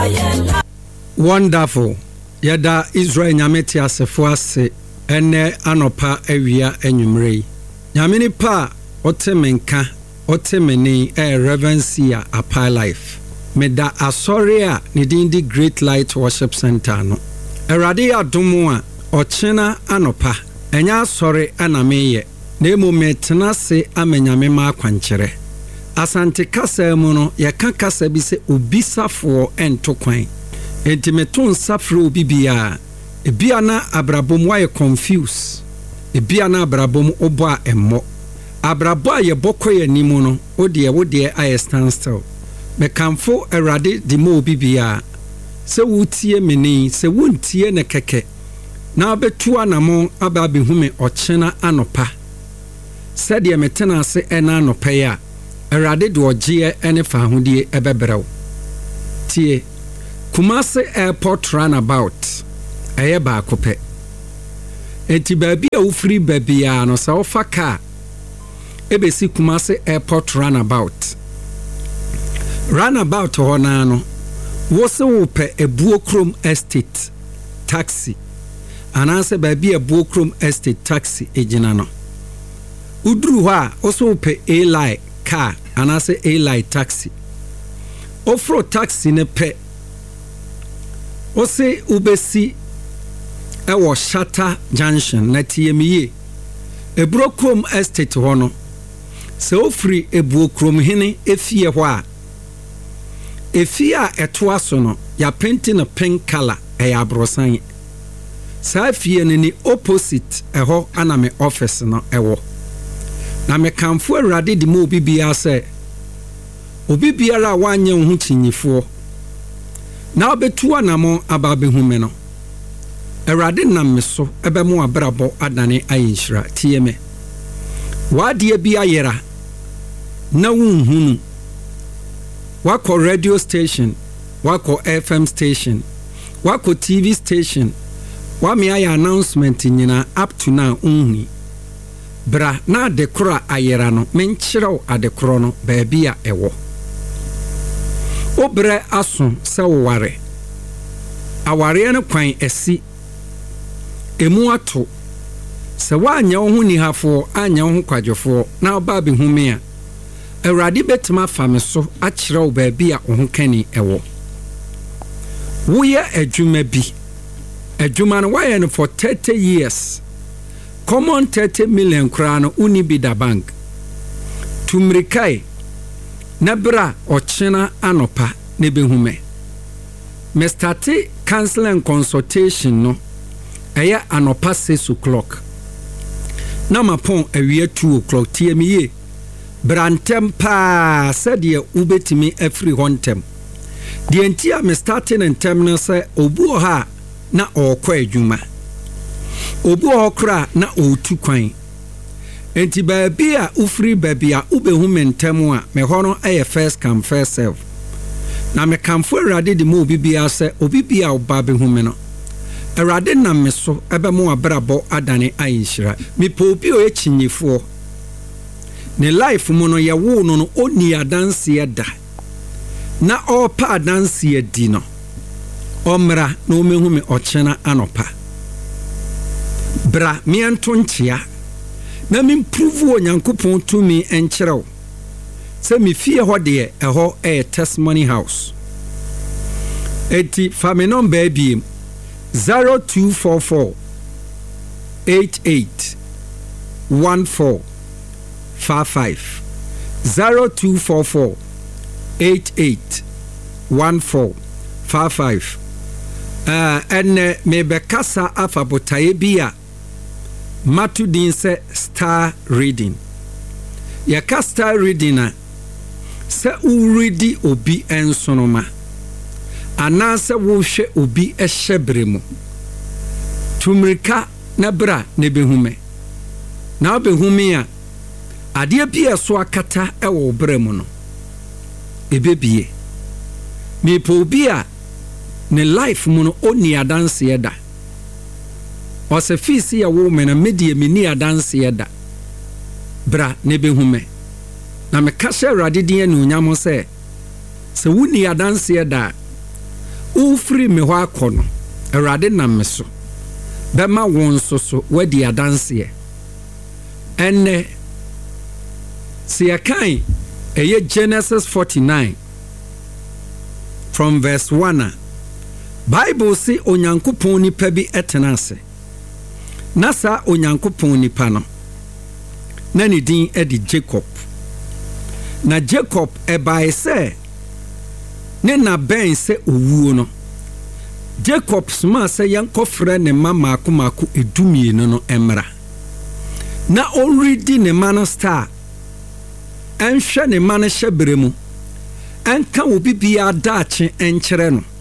Wonderful. Yada Israel nyameti asefo ase ene anopa awia enwumrei. Nyameni pa otemenka otemeni reverencia apa life. Meda asori a nidindi Great Light Worship Center no. Erade adomo a ochena anopa enya asori anameye. Nemo metena se amenyame ma akwanchere. Asante kasa mu no yeka kasa bi se obisafo ento kwan. Enti meton safro bibia ebia na abrabom wa ye confuse ebia na abrabom obo a emmo abrabo a ye bokoye nimu no wode aye stand still me kamfo erade di mo bibia se wutie meni se wuntie ne keke na abetu anamo aba behume ochena anopa se de metena ase ena anopa ya erade de ogye ene fa hodie ebebrew tie Kumasi Airport Runabout ayeba akope enti baabi a ufiri baabi a no sa ofa car ebesi Kumasi Airport Runabout hona no wo se wo pe Ebuokrom Estate taxi anase baabi Ebuokrom Estate taxi ejina no uduru ho a wo se wo pe A-Line car anase A-Line taxi ofro taxi ne pe Ose ubesi ewo Shata Junction na TME Ebuokrom Estate hono se ofri Ebuokrom hene efie ho a efie a eto aso no ya painting na pink color ya brosan sa fie ni opposite eho ana me office no ewo na me kamfo awrade di mo bibia se obibiara wanye ho chinyifo na obetu anamo ababehume no erade nam meso ebemu abrabo adane ayinhira tieme wade bi ayera na wunhunu wako radio station wako FM station wako TV station wame aya announcement nyina up to now unhi bra na adekora ayera no menkyerɛw adekoro no baabia ewo Obre aso se ware aware ne kwan esi emu ato se wanya ho ni hafo anya ho kwadwofo na oba be hume a awrade betima fame so a kyerɛw baabi a ho kani ewo wo ye adwuma bi adwuma no waye no for 30 years common 30 million kra no uni bi da bank tumrikai Nebra ochena anopa nebehume. Me starte counsel and consultation no. Eya anopa 6 o'clock. Na mapon ewie 2 o'clock TME. Brantem pa said ye ubetimi every hontem. The entire me starting and terminal say obu ha na okwa adwuma. Obu okra na otu kwan. Enti baabi a ufri baabi a ubehu mentemu a me hono aye first come first serve na me kamfo awrade di mo bibia se obibia oba behu me no awrade na me so ebemu abrabo adane ayinhira me po obi o echinyefo ne life mu no ye wo no no oni adanse eda na opa adanse edi no omra na o mehu me ochena anopa bra me ento nchia na me improve onyankopon to me enkyerɛw se me fie ho de ɛhɔ testimony house eti fa me number bi 0244 88 14 55 0244 88 14 55 ene me bekasa afa botaye bia Matu din se star reading. Yaka star reading na se uredi obi ensonoma. Ana se wo hwe obi ehyebre mu. Tumrika na bra ne behume. Na behume a ade bi eso akata ewo bra mu no. Ebebie. Me po obi a ne life mu no oni adanse eda. Ose fisi ya woman media mini adanse eda bra ne behume na me kashe awrade din anu nyamo se wuni adanse eda ufiri me ho akono Awurade nam me so bema won so wadi adanse enne se yakan eye Genesis 49 from verse 1 Bible say onyankopon nipa bi etenase na sa onyankopon nipa no na ne din edi Jacob na Jacob ebae se ne na ben se owuo no Jacob sma se yankofre ne mama akomako edumie no emra na already ne man star enhwe ne man hyebere mu enka obi bia daache enkyere no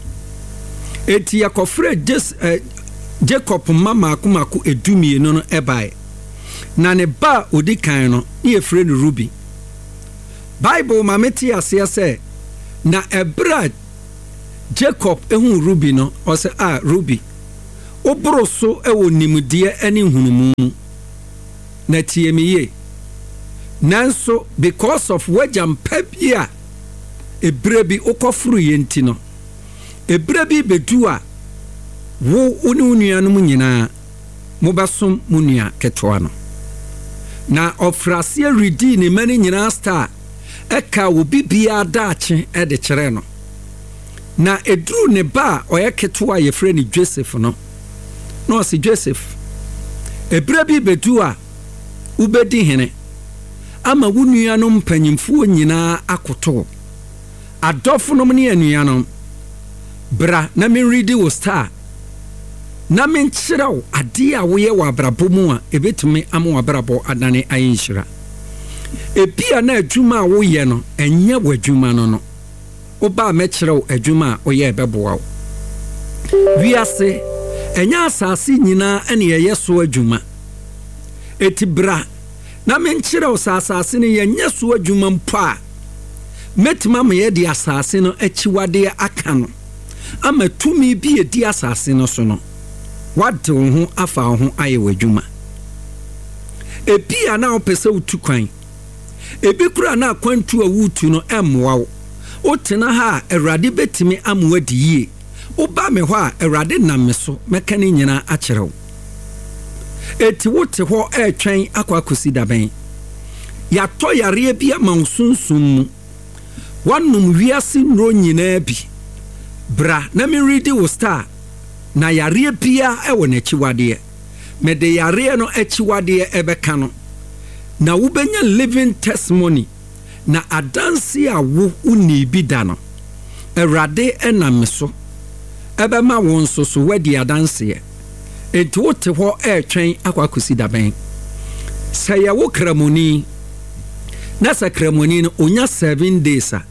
eti yakofre Jacob mama akomako edumie no ebae na ne ba odikan no ye frɛ no Ruby Bible mameti ase se na ebra Jacob ehun Ruby no o se Ruby obro so ewo nimdie ani hunumu na tiemiye nanso because of wajam pebia ebra bi okofuru yenti no ebra bi bedu a wo unu nuanum nyina mobasom munua ketwa no na ofrase redi ne mani nyina star eka obi bia daache ede kyere no na edru ne ba oyeketwa ye frɛ ni Joseph no no si Joseph ebra bi bedu a ubedi hene ama wunuanom panyimfo nyina akoto adofo ne anuanom bra na me ready wo star na me nkyerɛw ade a woyɛ wɔ abrabɔ mu a ebetumi ama wɔ abrabɔ adane ayinhyira ebia na adwuma a woyɛ no enye wɔ adwuma no oba mekyerɛw adwuma a woyɛ bɛboa wo wiase enya asase nyina ene yɛ so adwuma etibra na me nkyerɛw asase ne yɛ so adwuma mpo a metima me yɛ de asase no akyiwade aka no ama tumi bi edi asase no so no wade wo ho afa wo ho ayɛ w'adwuma ebia na opese utu kwan ebi kura na akwantu a wutu no emmoa wo otena ha Awurade betimi amwadi yie oba me ho a Awurade nam me so meka ne nyina akyerɛw eti wote ho etwen akwakosi daben yato yare bia mansunsum mu wanum wiase nro nyina bi bra na me ready wo star na yare bia ewo na chiwade me de yare no achiwade ebeka no na wubenya living testimony na adansi a wo uni bi da no Awurade enam so ebema won so wadi adansi enti wote ho etwen akwakosi daben sɛ wo kramoni na sɛ kramoni no onya 7 days a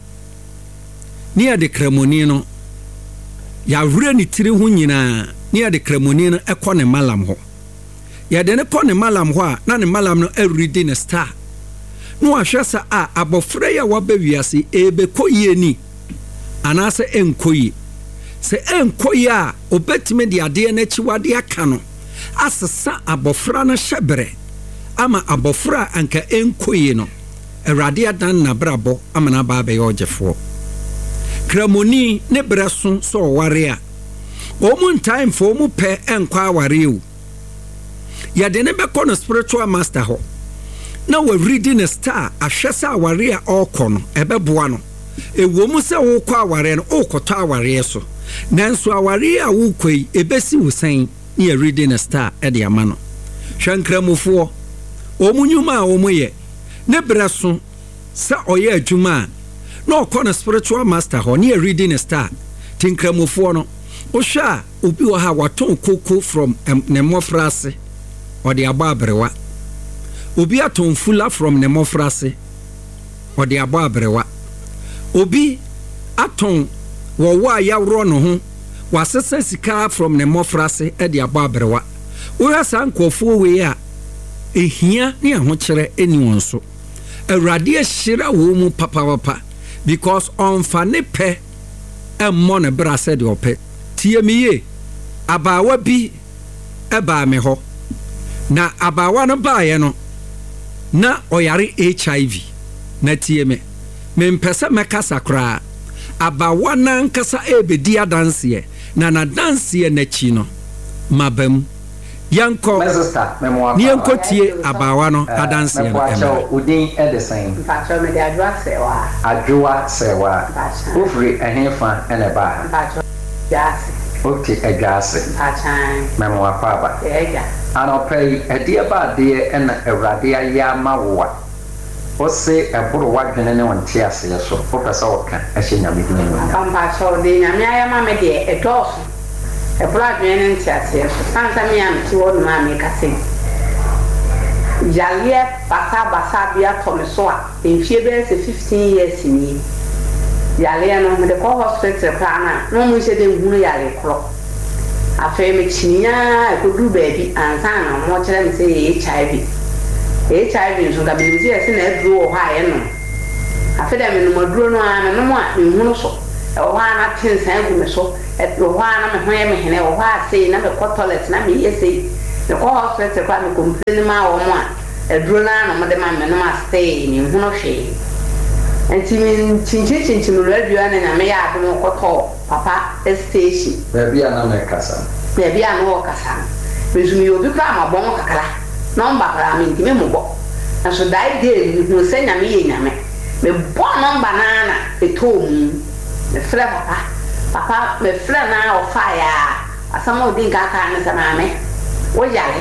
ni ade kramoni no ya wure ni tiri ho nyina ni ade kramoni no ekɔ ne malam ho ya de ne kɔ ne malam ho a na ne malam no everyday ne star no ahwɛ sa a abofra ya wabawiase ebekɔyie ni anase enkoyi se enkoyi a obetime de ade na chiwade aka no asesa abofra no hyebere ama abofra anka enkoyi no Awurade adan na brabo ama na ba be yojefo kramoni ne breso so ware a omu time fo mu pe enkwa aware o ya de ne be kono spiritual master ho na we reading a star ahwesa aware a okono ebeboa no ewo mu se wo kwa aware no okoto aware so nanso aware a wo kwei ebesi wo san ne reading a star e de ama no hwankramofo omunyuma a omu ye ne breso sa oye adwuma na okono spiritual master ho ne reading a star tinkramofo no ohwa obi wo ha waton koko from ne mofrase ode aba abrewa obi aton fula from ne mofrase ode aba abrewa obi aton wo wa yawro no ho wasesa sika from ne mofrase ede aba abrewa wo sa nkofo we a ehia ne ahokyere eni won so Awurade ahyira wo mu papa because on fa ne pe emmo ne bra se de opɛ tie miye abawa bi eba me ho na abawa no baaye no na oyare HIV na tie me mpɛsɛ meka sakra abawa nankasa ebedi adanse na na danse na chi no mabam yanko ni yanko tie abawa no adanse no ema udin edesen mpacho me de adwa sewa ofri ehefa ene ba yasi okay egase mpachan memo afaba ega anopei edie ba de ena ewrade aya mawoa ose eburu wadwene ne wonte ase so professor oka ehye nyame din no mpacho de nyame aya ma me de edoso eburu adwene ne nte ase so sansa me am ti wonu ma me kase yalie basa bia tomeso a enfie be se 15 years ni yale no me de ko hospital kana no mu se de hunu yale kro afa me chinya e ko du baby ansa na mo kire me se HIV so ga bi se ese na edru wo ha ye no afa de me no moduro no ana no mo a me hunu so e wo ha na tinsan gu me so e wo ha na me ho ye me hene wo ha se na me ko toilet na me ye se the ko hospital kwa me complain ma wo mo a edru na no mo de ma me no ma stay ni hunu hwe enti min chinchi radio na me ya adum koto papa station baby ana me kasa baby ana wo kasa bezumi obi kwa ma bon kakala number kala mi ntime mo bo na so dai dey hu se nyame ye nyame me bo number na etomu me fle papa me fle na o fire asama odi nkaka na sama me wo yale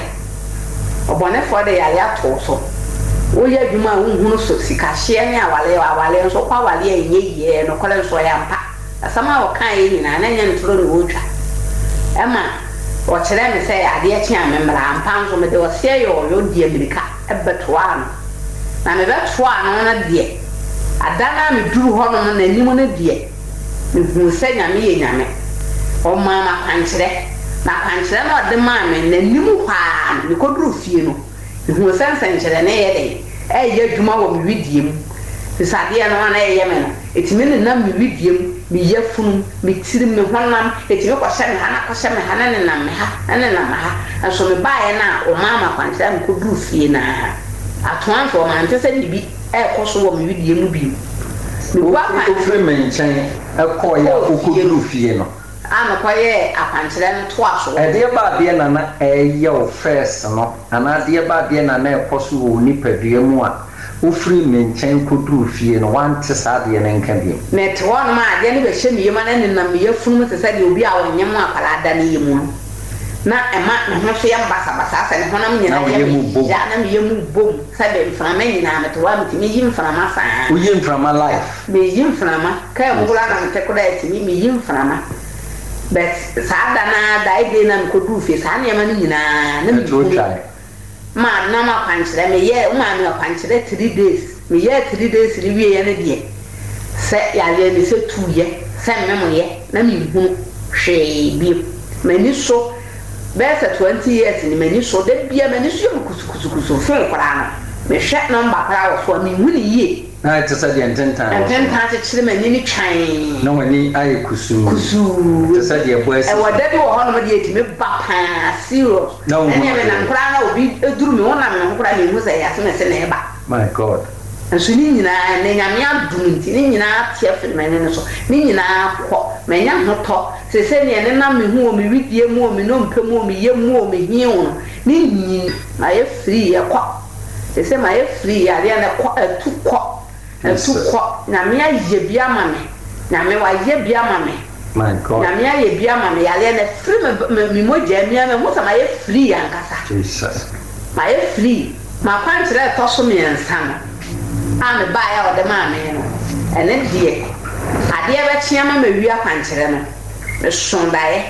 obone for de yale ato so wo ya dwuma wo hunu so sika hye ne awale so kwa wale enye no kole so ya mpa asama wo kan yi na na nya ntoro ne wo twa ema o kire me se ade a chia me mra mpa nso me de o se yo di amerika ebeto ano na me beto ano na de adana me duru ho no na nimu na de me hu se nyame ye nyame o mama kwankire na kwankire na de ma me na nimu pa me ko duru fie no hu sense nkyere ne ye de ye dwuma wo me widiem fisade no na ye me no etimi ne nam me widiem me yafunu me tirim me honam etimi ko hye me hana ko hye me hana ne nam me ha ne nam ha so me baaye na o mama kwanta me ko duru fie na atoan so ma ntese ni bi ko so wo me widiem bi me wa ko fre me nchen ko ya ko duru fie no ana kwa ye akwankyere no to aso de ba de na ye o first no ana de ba de na ekoso wo ni padua mu a ofri menchen koduru fie no wante sade ne nka bi net won ma de ne be hye mi yema na ne nam ye funu te sade obi a wonyem akala da ne yemu na ema ne ho so ya basa asa ne honam nyina ye ya na me yemu bom sade mframa nyina me to wa mtimi yi mframa fa o yi mframa life me yi mframa ka mo gula na me te koda etimi me yi mframa but sada na dai de na ko du fe sa na ma ni nyina na mi ma na ma kwankyere me ye ma me kwankyere 3 days me ye 3 days ri wie ye na die se ya le ni se 2 ye se me mo ye na mi hu hwe bi me ni so be se 20 years ni me ni so de bia me ni so yo kusukusu fe kwara no me hwe number kwara wo so mi hu ni ye na it said the intentan te chire mani ni twan no wani ayi kusu te said the boys e wada bi wo ho no de etime ba pa serious ene me na nkura na obi eduru me wona me nkura me hu se ya se na eba my god enso ni nyina ne nyame adum nti ni nyina tie firi mani no so ni nyina kɔ me nya hoto se ne na me hu o me widie mu o me no mpem o me yemu o me hiu ni nyi na ye free ye kɔ se ma ye free ya na kɔ atu kɔ ko na me aye bia ma me na me wa ye bia ma me my god na me aye bia ma me ya le na free me moja me mo sama ye free ankasa Jesus ma ye free ma kwantre to so me ensa no a me ba ya o de ma me no ene die ade be tia ma wi akwantre no me sondae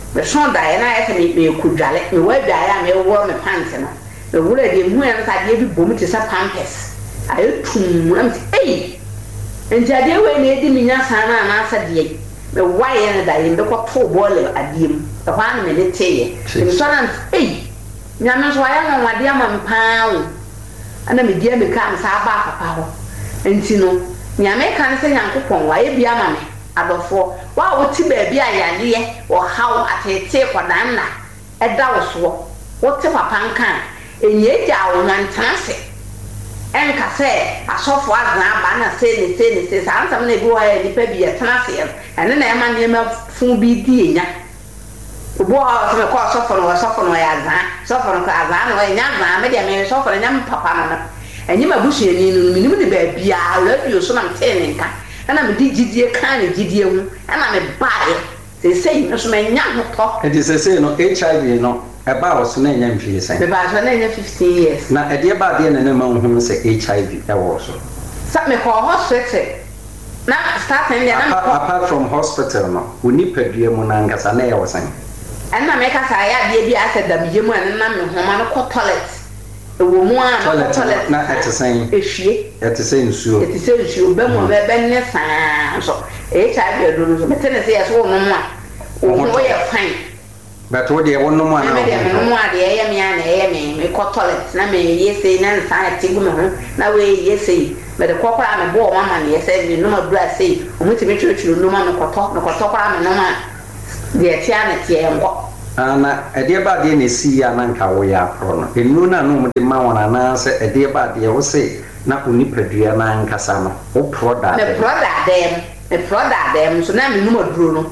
na ye se me kudwale me wa bia ya me wo me pants no me wura de mu ya sa de bi bom ti sa pampers ayo tum am ei enjade we na edi minya sana na asa de me waye na da yimbe ko to bole adiem e kwa na me ne teye me so na ei nyame so aya na wade ama mpaawo ana me dia me ka am sa ba papa ho enti no nyame kan se nyankopon waye bia ma me adofo wa wo ti ba bia yale wo hawo atete kwadan na eda wo so wo te papa nkan enye ja wo nantase enka se asofo azan ba na se sa ansam na bi wo ya nipa bi etena se ene na ema nema fun bi di enya obo a so me ko asofo no ya azan sofo no ka azan no enya azan me de me sofo no nyam papa no enyi ma busu eni no minim de ba bia radio so na mtene nka ana me di gidie kan ne gidie hu ana me bae se no so me nya no to e se no HIV no eba o so na nya mfie sen me ba so na nya 15 years na e de ba de na ma hu se HIV e wo so sa me ko hospital na starting ya na apart from hospital no oni padua mu na ngasa na ye wo sen ana me ka sa ya de bi asa da biye mu na me homa no ko toilet e wo mu a toilet na etesen ehwie etesen nsuo be mu be ne san so HIV do no so me tene se ya so wo mu a wo ye fine but what they want no more na me de mu a de ye me a na ye me ko toilet na me ye se na san ati gu me ho na we ye se me de kokora me bo mama ne ye se me no ma bra se o mu ti me twetwuru no ma me koto kokora me no ma de tia na tie enko ana ede ba de na si ya na nka wo ya pro no enu na no de ma wona na se ede ba de wo se na oni padua na nkasa no wo product me product dem so na me no ma duro no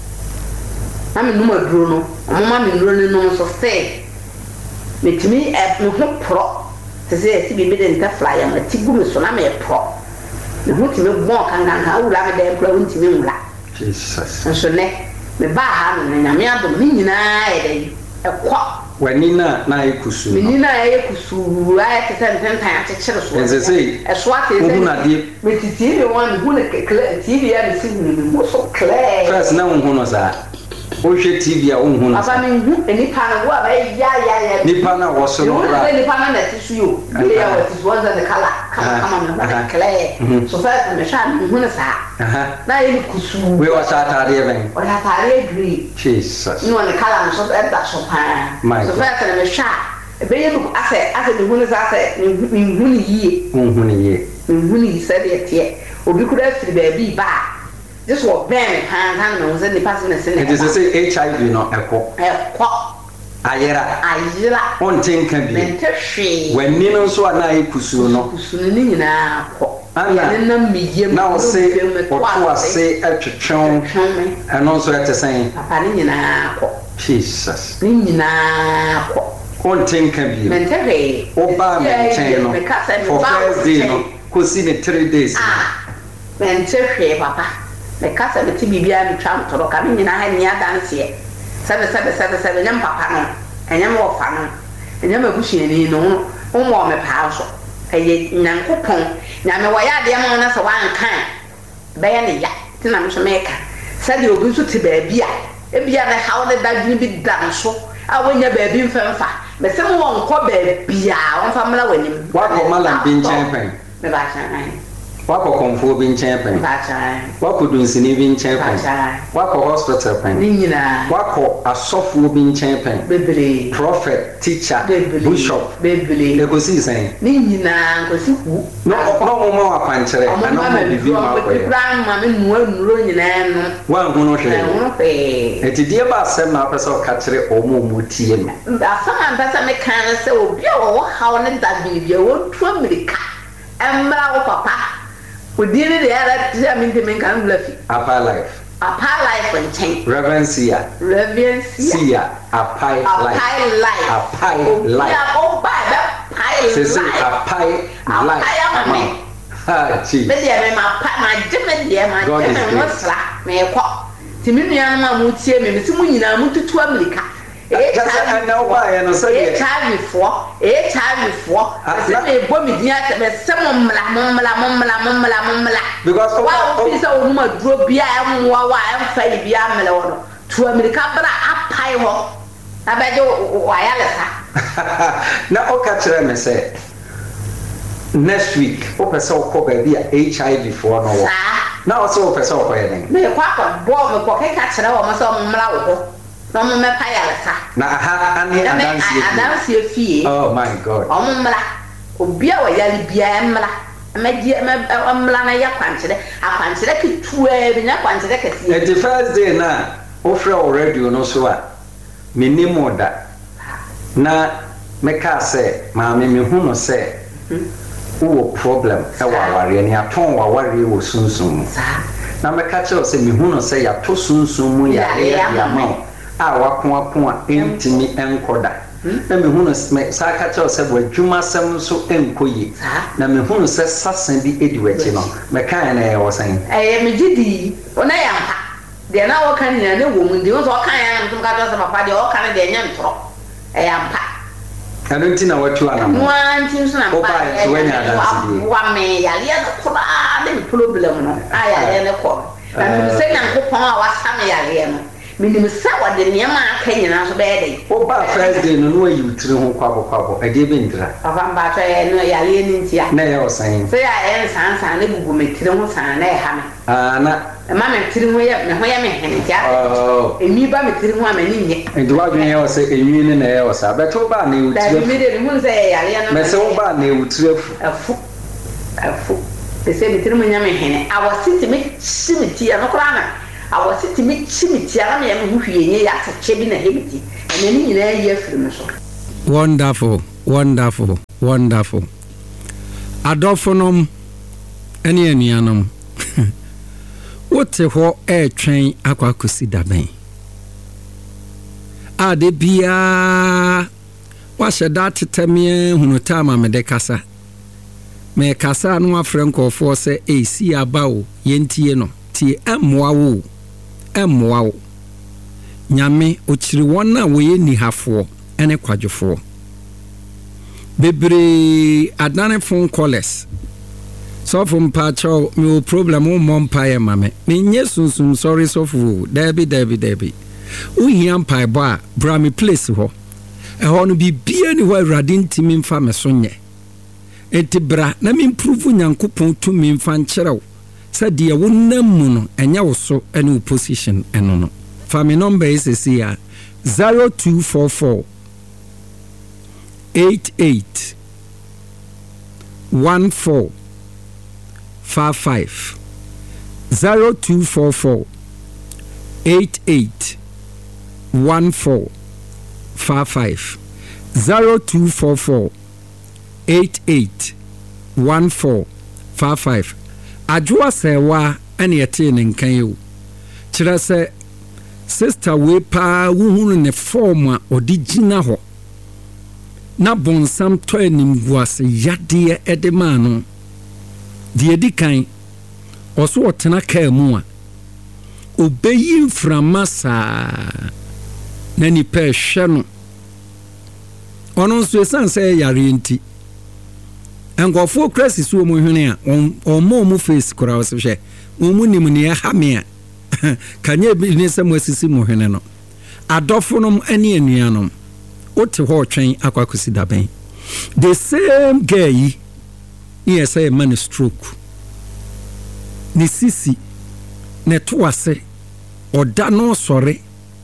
na me no ma duro no mama me duro no so se me timi me ho pro se se bi de nta flyer ma ti gu me so na me pro me ho ti me bon kan wura me dem pro won ti me wura Jesus so ne me ba ha no nyame adom ni nyina e dai e kwa wani na ekusu me ni na ekusu ai tete ntan akekere so e so ate se na die me titi me wan hu na TV ya me si mo so clear first na wo hu no sa o hwe TV a wo hu no aba me hu enipa na wo aba ya nipa na wo so no ra nipa na ti su yo be ya what is one the color kama na clear so first me sha me hu na sa na ye kusu we wa sa tare ben o ya tare green Jesus no na color so e da so pa so first me sha be ye look ase me hu na sa ase me hu ni yi se de tie obi kura firi ba bi ba this was very hand no say the person is in it is say HIV no ekọ ayera on tinka bi mentehwe wani no so na ekusu no ni nyina akọ ana na miyem na o say o ase atwetwon eno so etesen papa ni nyina akọ Jesus ni nyina akọ on tinka bi mentehwe o ba me chen no for first day no ko si ne 3 days mentehwe papa me kasa me ti bibia mi twa mtoro ka me nyina ha ni adanse e sebe nyam papa no enyam wo fa no enyam abusuani no wo mo me pa so eye nyankopon nyame wo ya de ma na so wan kan be ya ne ya ti na me so me ka sade obi so ti ba bia e bia na ha wo ne dadwini bi dan so a wonya ba bi mfemfa me se mo won ko ba bia won fa mla wanim wa ko mala bi nchen pen me ba chan wako konfo bi nchen pen wako dunsini bi nchen pen wako hospital pen wako asofo bi nchen pen bebre prophet teacher bishop bebre ekosi sen ni nyina nkosi hu no mo ma akwanchere ana mo bibi ma ko ye ma me nuro nyina no wa hu no hwe etidie ba asem na apesa ka kire omo tie me asama mpesa me kan se obi a wo hawo ne dadbi bia wo tu amerika embra wo papa udini de ara tia minti men kan blafi apa life and change reverend sia apa life ya o ba life ha chi me dia me ma mosla me ko timi nua ma mu tie me si mu nyina mu tutu amerika HIV for se me bo mi dia se me se mla because wa fi so ma duro bia em wa em fa bia mla wono to america bra apai ho abaje wa ya lesa na o ka kire me se next week o pese o ko ba bia HIV for no wo na o se o pese o ko yeden me kwa ko bo me ko ka kire wo mo so mla wo no me pa ya lesa na ha ani adansi fie oh my god omumla obia wa yali bia emla amaji amla na ya akwanchire kitua bi na kwanchire kasi the first day na ofre already no so a minimoda na meka se ma me hu no se wo problem e wa ware ni aton wa ware wo sunsun na me ka che o se mi hu no se ya to sunsun mu ya ma a wa ko apon a entimi enkoda na me hu no sa ka che o se bo adwuma sam so enkoyi na me hu no se sasan bi edi wachi no me kan na e wo san me gidi ona ya mpa de na wo kan ni na wo mu de wo so kan ya ntum ka to se papa de wo kan de nya ntro ya mpa Anuntina watu anamu. Mwanti suna mpa. Oba tuwenya adansi. Wa me yale ya kula de problem no. Aya ne ko. Na mi se nyan ko pon a wasame yale no. Mi ni se wa de niam aka nyina so be de. Oba first day no no you tiri ho kwabo. E de be ndira. Papa mba to e no yale ni ntia. Na ye osan. Se ya en san ne bubu me tiri ho san na e ha me. Na ma me tiri ho ya me hene tia. Emi ba me tiri ho amani nye. Enti wa dwen ye o se enwi ni na ye o sa. Beto ba na utire. Da mi de mu se yale no. Me se wo ba na utire afu. Se me tiri ho nya me hene. Awositi me simiti ya no kra na. Awositi me simiti ya na me hu hwienye ya sache bi na hebiti. Ene ni nyina ye afiri me so. Wonderful. Adolfonom ene anuanom. Wote ho twɛn akwakosi daben ade bia wa hyɛda tetamie hunuta ma me de kasa me kasa no afrɛ nkɔfo sɛ esi aba o yentie no tie emmoa wo nyame okyiri wɔn na wɔyɛ nihafo ene kwadwofo bebre adane phone callers so from patrol me problem o mompaye mame me nye sunsun sorry so fu debi o hiam pai ba bra me place ho e ho no bibia ni ho awrade ntimi mfa me so nye enti bra na me improve nyankopon to me mfa nkyerɛw sɛ de wo namu no enya wo so ene position eno no fa me number is here 0244 88 14 55 0244 88 14 55 0244 88 14 55 adwoa sewa ene yete ne nkan yo kire se sister we pa wuhunu ne form a odigina ho na bonsam to anim guase yade edema no de dikan oso otena ka mu a obeyi mframasa na ni pe hwe no ono nso esanse yare nti engofo krasi so mu hwene a omo face kora so hwe omu nim ne ha me a kanye bi ne sam asisi mu hwene no adofo nom ane anuanom ote ho twen akwakosi daben the same guy yes I man stroke ni sisi ne toase oda no sorry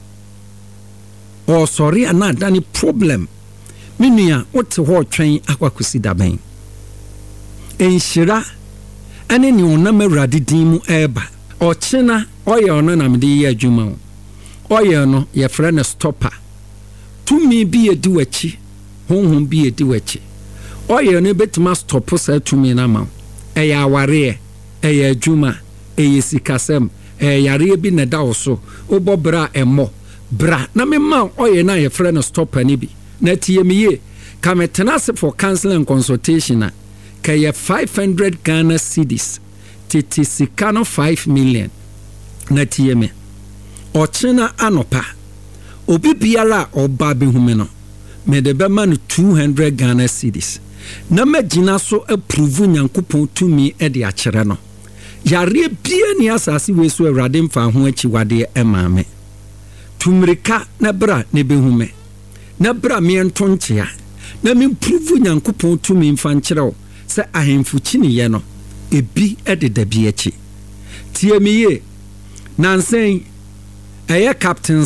o sorry ana da ni problem minua ote ho twen akwakosi daben enhira ane ni onam awrade din mu eba ochena oye ono na mede ye adwuma oye no ye frɛ ne stopper tumi bi edi wachi honhom bi edi wachi oye no betima stop sa tumi na ma eya aware eya adwuma eya sikasem yare bi ne da wo so obobra emo bra na me ma oye na ye frɛ ne stopper ni bi na tie me ye kametena se for counseling and consultation na kaya 500 Ghana cedis titi sikano 5 million na tie me ochena anopa obi biara oba behume no me de be man 200 Ghana cedis na magina so approve nyankopon tumi e de akere no yare bia ni asase we so awrade mfa ho achiwade emame tumrika na bra ne behume na bra me ntonchea na me improve nyankopon tumi mfa nkyerɛw se ahemfu chiniye no ebi ededa bi achi tie miye nansen eye Captain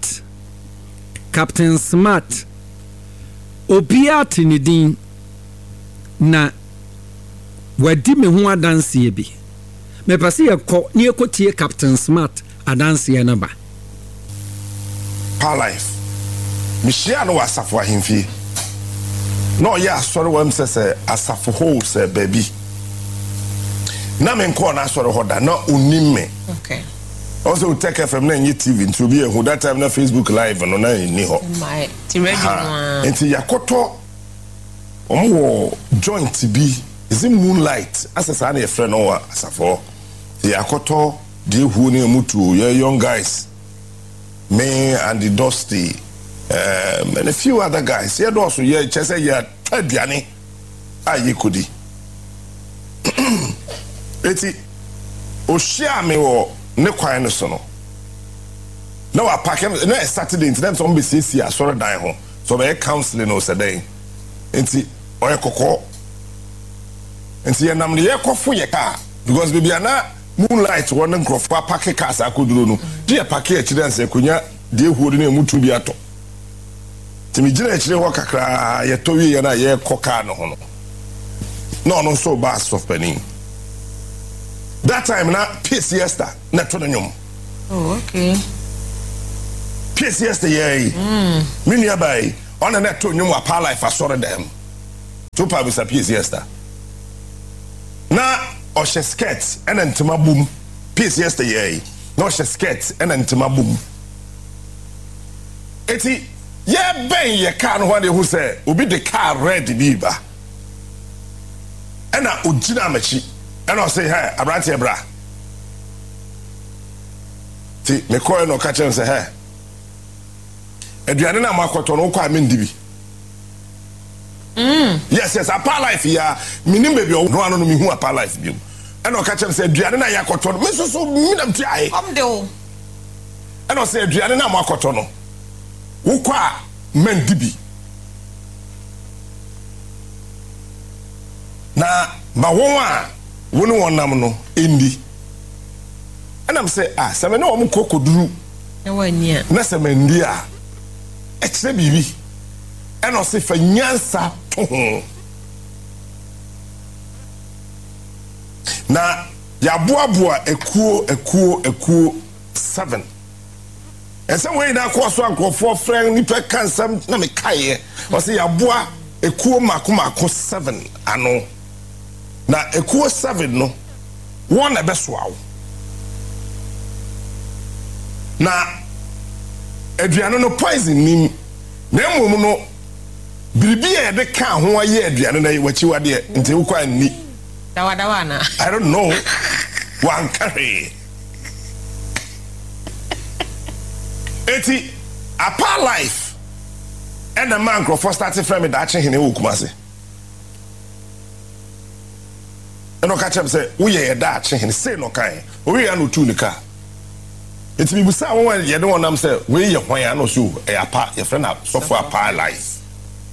Smart obia tinidin na wadi me ho adanse bi me pase yekɔ ne ekotie Captain Smart adanse na ba pa life mishia no wasafo ahemfie No, yeah, sorry, what I'm saying, asafo ho say baby. Na men ko na sorry ho da na onim me. Okay. Also take FM na nyi TV to be who that time na Facebook live no na ni ho. My ti ready one. Enti yakoto omo joint bi is it moonlight asesa na your friend no asafo. Yakoto dey who na mutu young guys. Me and the Dusty and a few other guys. Yeah, also yeah, chese yeah, aduane ayi kodi. Eti o share me wo ne kwan no so no. Na wa pack na Saturday into them some be see asoro dan ho. So be counseling no saday. Enti oye kokko. Enti ye nam ne ye kofo ye car because baby na moonlight one nkrofa pack cars akoduro no. Dey pack e chire nse konya dey huo na mutu bi ato. Timi gina chire ho kakra ye to wi ye na ye koka no ho no. No so bass of penny. That time na PS Siesta na to nyom. Oh, okay. PS Siesta ye. Me nia bai on na to nyom wa pa life asore dem. To pa bi sa PS Siesta. Na o she skirt and ntema boom. PS Siesta ye. No she skirt and ntema boom. Eti ye ben ye car no one who say obi the car red biba. And na ojina machi. And I say, hey, Abrante bra. See, me call no catch and say, hey. Adriana na makoto no kwa mendibi. Yes, apa life ya. Minim baby no anu mi hu apa life bi. And I catch and say, Adriana na yakoto. Me so mi na try. Come do. And I say, Adriana na makoto no. Wo kwa mendibi. Na ma won wonu wonam no endi ana me say se me no wo kokoduru e wania na se me ndi a e kire bibi e no se fa nyansa to ho na ya boaboa ekuo 7 ese we na ko so ankofo friend ni pe kansam na me kaye o se ya boa ekuo mako 7 ano na ekuo 7 no one na besoawo na aduane no poison nim na emom no biribi e de ka ho aye aduane na wachi wade nti wo kwa ni dawa na I don't know one carry eti apa life and the man for starting from it action hene wo kumase eno ka chem say wo ye da ache hene say no kan o we ya no tu nika eti bi busa won ye de wonam say we ye hwan ya no so e apa ye friend so for apa life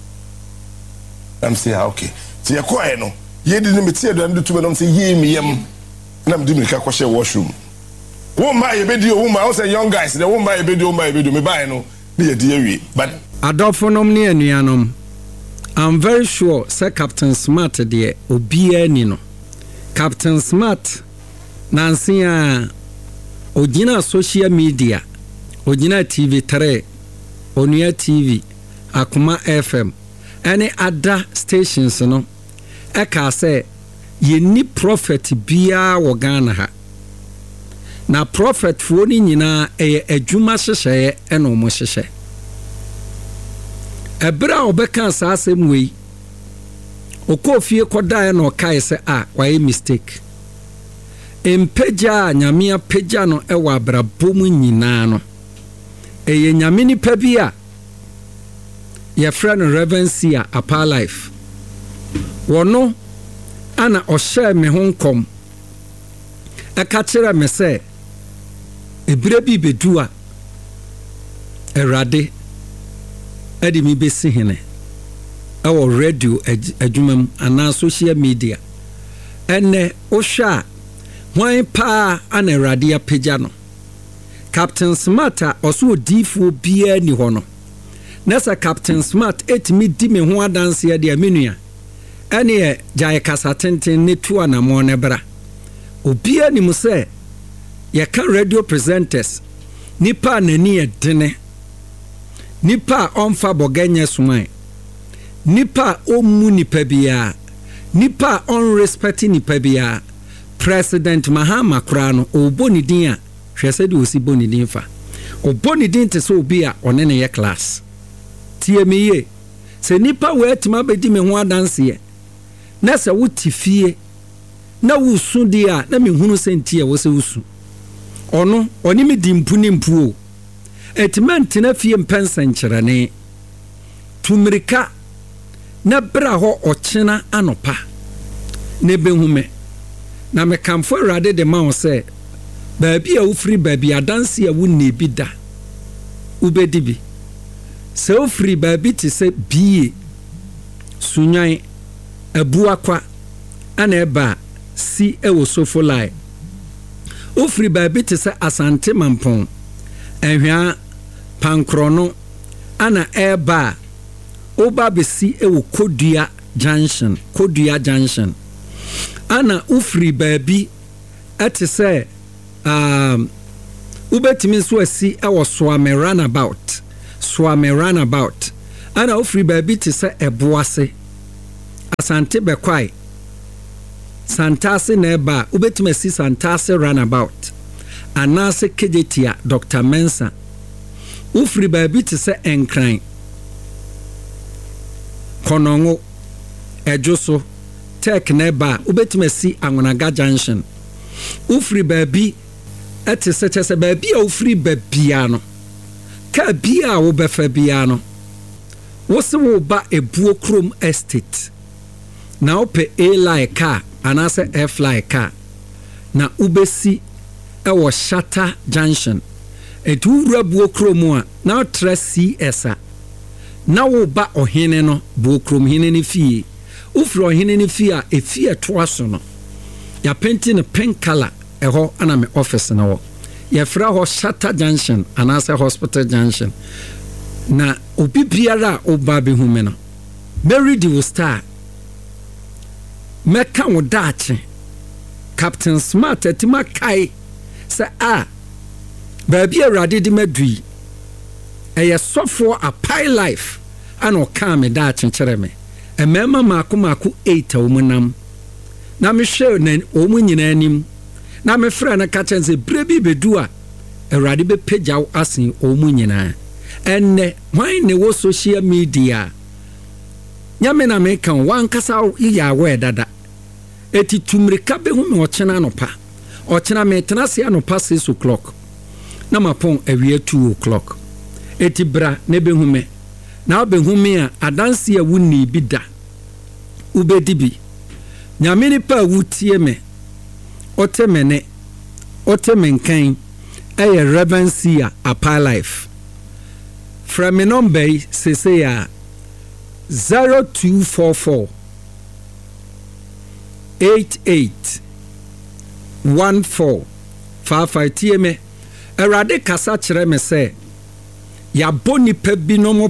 am say okay ti ye ko e no ye di ni meti edo am tu be no say ye mi yem na mdi mirika ko she washroom wo ma ye be di o ma o say young guys the wo ma ye be di me buy no na ye di awie but adolfonom ne anuanom I'm very sure say Captain Smart de obia ni no Captain Smart Nansia Ojina social media Ojina TV3 Onua TV Akuma FM any other stations no eka say ye ni prophet bia wo Ghana ha na prophet fo ni nyina adwuma hyehye eno mo hyehye ebra obeka asasem wei okofie kodae no kai se why mistake empeja nyamia peja no ewa abrabom nyina no eye nyame ni pabia ye friend Reverencia apa life wono ana ohye me honkom eka kire me se ebire bi bedua erade edi mi besi hene our radio adwumam ana social media ene ohwa hwan pa ana erade apagya no Captain Smart oso odifu bia ni ho no nessa Captain Smart etimi di me ho adanse ya de amenua ene jaye kasa tenten ne tu anamo ne bra obia ni mu se ye ka radio presenters nipa nani edene nipa onfa boganya suman nipa omu nipa biya nipa unrespect nipa biya President Mahama Kurano oboni din a hwese de osi boni din fa oboni din te so obi a one ne ye class tie miye se nipa wetima bedi me ho adanse na se wotifie na wusu dia na me hunu sentie wo se wusu ono oni me dimpu ni mpu o etiment na fie mpensankyerane tumirika na bra ho ochena anopa ne behume na me kamfo rade de ma wo se baabi a ufri baabi adanse a wunne bi da ubedi bi se ufri baabi ti se biye sunyan abuakwa ana eba si ewo sofolai ufri baabi ti se asante mampon ehwa pankrono ana eba oba be si ewo kodua junction ana ufri baabi ati se ubetimi so asi ewo Swame runabout ana ufri baabi ti se eboase asante bekwai santase na eba ubetimi asi santase runabout anase kejetia Dr. Mensa ufri baabi ti se enkran konongo ejoso tek na eba ubetimi asi Angonaga junction ufri baabi eti se chese baabi a ufri baabia no ka bia wo befa bia no wo se wo ba ebuo krom estate na ope A line car anase F line car na ubesi ewo Shatta junction etu wura buo krom a na otra CS a na wo ba ohene no buo krom hene ne fie ufri ohene ne fie a efie to aso no ya painting no pink color eho ana me office na wo ya fra ho Shatta junction anase hospital junction na obi biara oba be hume no Mary di wo star meka wo daache Captain Smart etima kai se baabi awrade di madui eye sofo a pie life ana oka me daache kere me emema mako 8 omunam na me hwe na omu nyina anim na me fra na kachen se brebi bedu a awrade be pagyaw asen omu nyina enne why ne wo social media nyame na me kan wankasa ya we dada eti tumrika be hu me ochena no pa ochena me tenase anopa 6 o'clock na mapon awie 2 o'clock eti bra ne be hu me na be hu me a adanse a wunni bi da ubedi bi nyame ni pa wutie me otemene otemenkan eye revensia apa life from me number say ya 0244 881455 tieme erade kasa kire me se ya boni pa binom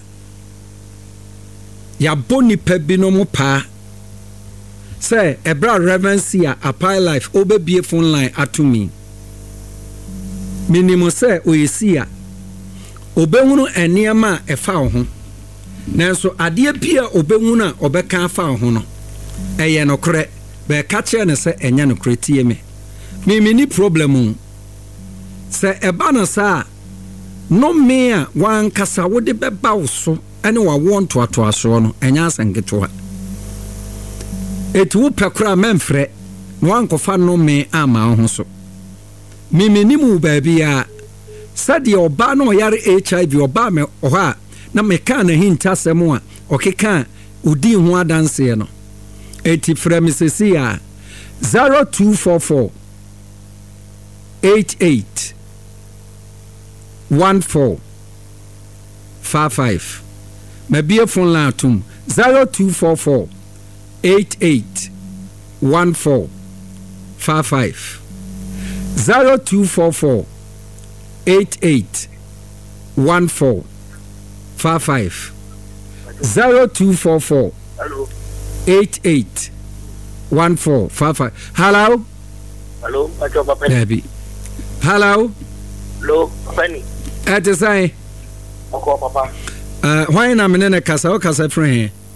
pa se ebra revensia apa life obebie phone line atumi minimum se oyesia obehunu eniema efa ho nanso ade pia obehunu a obeka afa ho no eye no kre be ka kire ne se enya no kre tie me ni problem se eba no sa no me a wan kasa wode beba wo so ene wa won to aso no enya asangeto etu pekra memfre wan kofa no me ama ho so ni mu baabi a sadi oba no yare HIV oba me oha na me kan na hinta semo a okeka udi ho adanse no eti frame sesi a 0244 88 1455 mabie phone line atum 0244 88 1455 0244 88 1455 0244 88 1455 hello Macho Papa baby hello Penny at say Papa why na menene kasa o kasa friend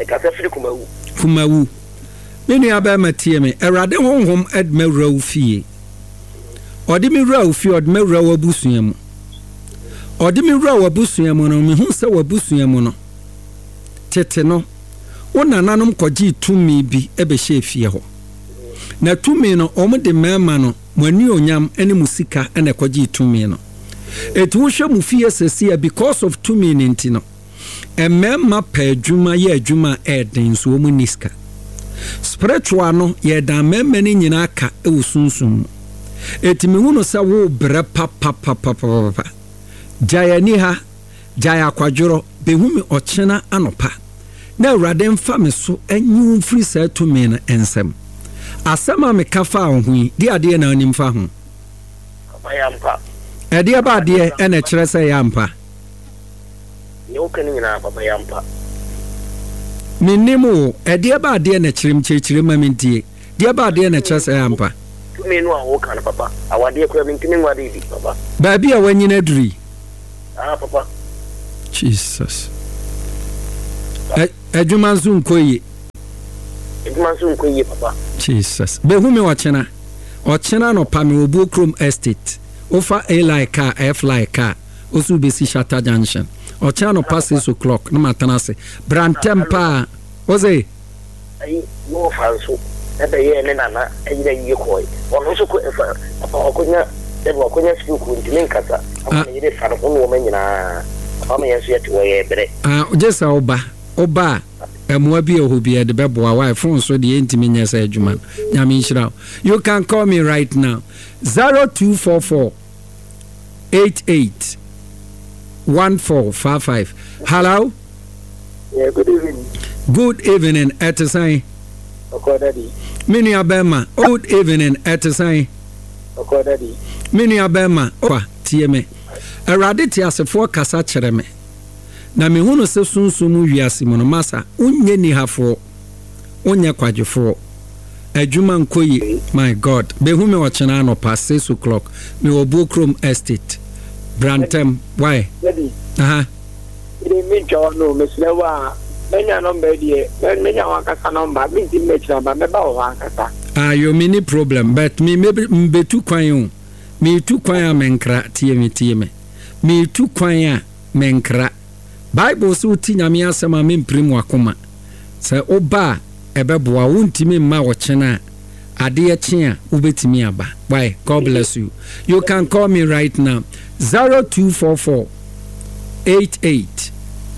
kasa firi kumawu me nua ba matie me Awurade honhom edma wura fie odi mi wura fie odi me wura wabusua mu odi mi wura wabusua mu no me hu se wabusua mu no tete no wonananom kɔgye tumi bi ebehye fie ho na tumi no omde mema no mwani onyam ene musika ene kɔgye tumi no etu hwe mu fie sesia because of tumi ninti no emema pa adwuma ye adwuma eden so mu niska spiritual no ye da mema ni nyina aka ewusunsun etimi hu no se wo bre papa jaya ni ha jaya kwadworo behumi ochena anopa na Awurade mfa me so anyu free say to me na ensem asema me kafa ohui di ade na onim fa ho yampa ade ba ade ene kire say yampa ne okani na baba yampa minnimu ade ba ade na kire ma mintie di ba ade na kire say yampa me no awo kan papa awade ko mintini ngwade di papa ba bia wanyina duri papa Jesus adwuma nso nkoye papa Jesus behumi ochena no pa me obu Chrome Estate ofa A like car F like car osu besi Shatta Junction ochena no pass 6 o'clock no matana se brantem pa oze ai no fanso ebe ye ne nana ayira yi koi ono so ko efa okonya ebe okonya school ku ntime nkasa amana yire fa no no manyina amana yeso yete wo ye bere ojesa oba emwa bi ohobia de beboa wa phone so de ntimi nyesa adwuma nyame nhyira. You can call me right now 0244 88 1455. Hello. Yeah, good evening. Good evening Etisan. Okodadi. Mini abema. Good evening Etisan. Okodadi. Mini abema. Opa tieme. Awurade ti asefo kasa kyere me. Na me hunu se sunsumu wiase mono masa unye ni hafo unye kwadwefo adwuma nkoyi my God be hu me ochena no pass 6 o'clock me obu Chrome Estate Brantem why ile mi jo no meslewa menya number die menya wakasa number mi di mechira ba me ba wakasa you mini problem but me be tu kwan me tu kwan amenkra tie me me tu kwan menkra Bible so ti nyame asema memprim wakoma se oba ebeboa wontimi mma wo chena ade ye chea ubetimi aba. Bye. God bless you. You can call me right now 0244 88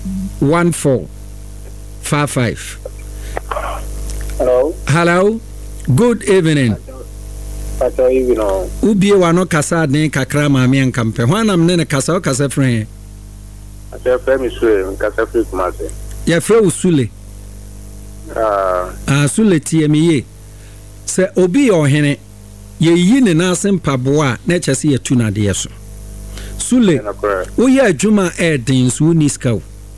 1455. Hello. Good evening. Good evening. Ubie wano kasa den kakra ma me nkampe. Hwanam ne kasa friend. Your friend is Casafri Kumase. Your friend Sule. Sule TME. Say Obi or Hene, ye yin and Asim Paboa, nature see a tuna deaso. Sule, we are Juma Erdins Wunisko.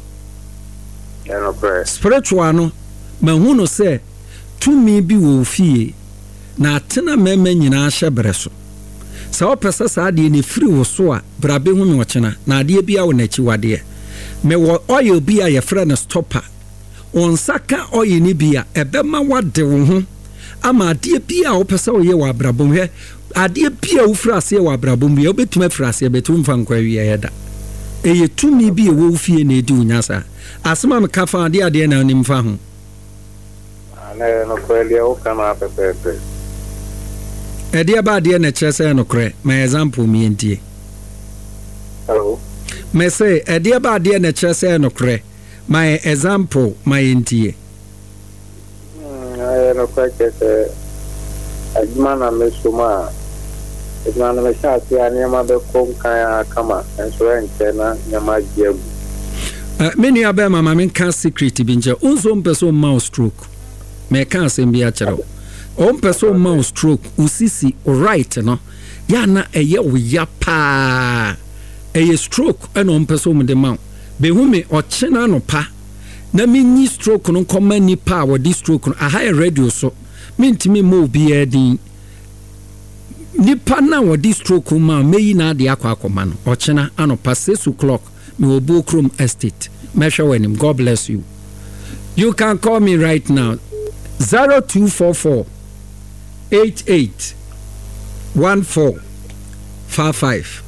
Spirituano, Mahuno say, to me be wo fee. Na tena memen in Asha Bresso. Sa opesa sa ade ni free wo so a brabe hu me wochena na ade bia wo na chi wade me wo oil bia ye frɛ na stopper on saka oil ni bia ebema wade wo ho ama ade bia wo pesa wo ye wa brabom hwe ade bia wo frɛ ase wa brabom bia obetuma frɛ ase betum fa nkwa wi ye da eye tumi bia wo fie na edi unyasa asema me kafa ade na onim fa ho ana no kweli o kama pepepe Edia ba de na kyerese no kre my example me ntie. Hello. Me say edia ba de na kyerese no kre my example my ntie. No kwete ajmana mesuma ajmana meshati anyama be kom kan kama enso enche na nyama jiagu. Many aba mama men can secret bi nje unzo mpeso mouse stroke. Me kan sem bi a kyerɛ. On person mouse stroke usisi right no ya na eye wo ya pa eye stroke and on person de mouth be hu me ochena no pa na minyi stroke no koma ni pa wo di stroke no a high radio so mintimi mo bi edin nipa na wo di stroke ma meyi na de akwa no ochena anopa 6 o'clock me obo Chrome Estate me hwe wanim. God bless you. You can call me right now. 0244 88 1455.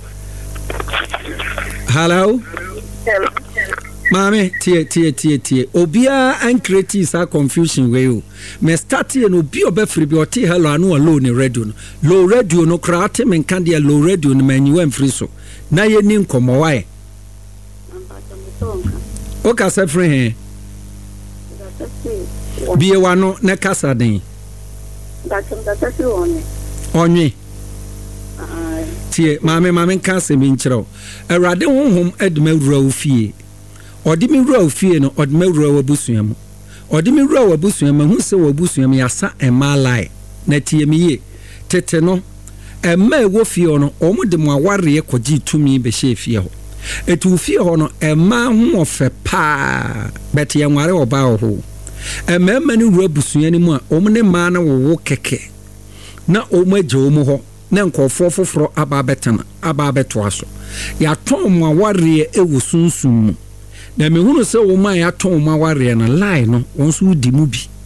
Hello? Hello. Mame, tie. Obia and create sa confusion way o. Me start here no bi obefri bi oti hello anu alone ni radio no. Low radio no krate men kan dia low radio no manyi wan free so. Na ye ni nkomo why? O ka se free he. Bi e wano na kasa den. Onye. Tie mame kan se mi nkyerɛ. Awurade honhom edme wura ofie. Odimi wura ofie no odme wura wabusuam. Odimi wura wabusuam hu se wabusuam yasa emalai na tie miye. Tete no ema ewo fie no omo de mo aware koji tumi be hye fie ho. Etu fie ho no ema hu ofe pa beti enware oba ho. Ema ni wura busuam ni mu a omo ne ma na wo keke. Na omo agye omo ho na nkofo foforo aba betana aba beto aso. Ya ton mo aware ewo sunsun mu. Na mehunu se wo man ya ton ma ware na lie no won so di mu bi